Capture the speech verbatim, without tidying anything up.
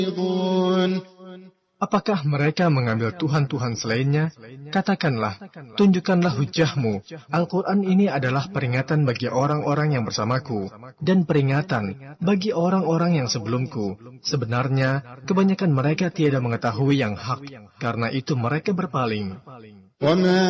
Apakah mereka mengambil Tuhan-Tuhan selainnya? Katakanlah, tunjukkanlah hujahmu. Al-Quran ini adalah peringatan bagi orang-orang yang bersamaku, dan peringatan bagi orang-orang yang sebelumku. Sebenarnya, kebanyakan mereka tiada mengetahui yang hak, karena itu mereka berpaling.